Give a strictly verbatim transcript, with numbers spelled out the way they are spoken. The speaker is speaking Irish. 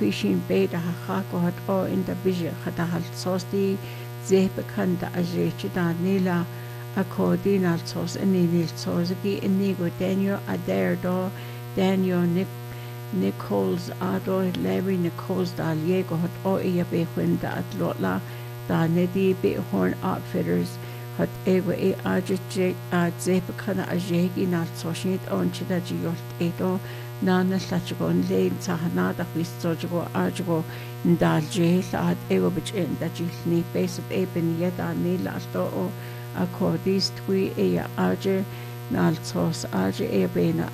Fishing beta hahakohat o in the bija hatahal sosti zehbekanda ajechida nila accordinal sos inil sosaki inigo Daniel Aderdo Daniel Nick Nichols Ado Larry Nichols da Liego hot o iya bekwenda at lotla da nedi be horn outfitters hot ego e ajech at zehbekanda ajegi nal soshit on chida jiyot edo Nana Sachagon Lane Sahanada Wistogo Argo Ndalje Lad Egobichin that you sneak base of Eben Yeda Nilasto o Accordist we Ea Arge Nalsos Arge Ebena